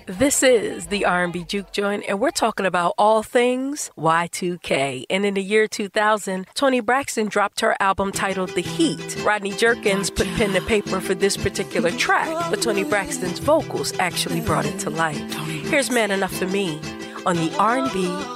This is the R&B Juke Joint, and we're talking about all things Y2K. And in the year 2000, Toni Braxton dropped her album titled The Heat. Rodney Jerkins put pen to paper for this particular track, but Toni Braxton's vocals actually brought it to life. Here's Man Enough for Me on the R&B